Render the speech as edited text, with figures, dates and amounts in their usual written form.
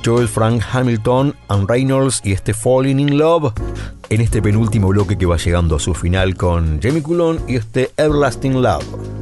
Joel, Frank Hamilton, Ann Reynolds y este Falling in Love en este penúltimo bloque que va llegando a su final con Jamie Cullum y este Everlasting Love.